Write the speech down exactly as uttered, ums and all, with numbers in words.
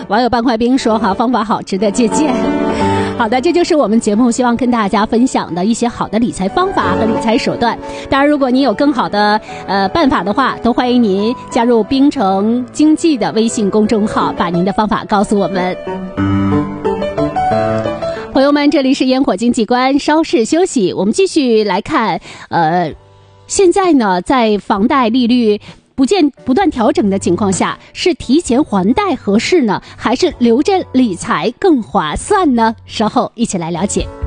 网友半块冰说哈，方法好，值得借鉴。好的，这就是我们节目希望跟大家分享的一些好的理财方法和理财手段。当然，如果您有更好的呃办法的话，都欢迎您加入冰城经济的微信公众号，把您的方法告诉我们。朋友们，这里是烟火经济观，稍事休息，我们继续来看，呃，现在呢，在房贷利率不见不断调整的情况下，是提前还贷合适呢，还是留着理财更划算呢？稍后一起来了解。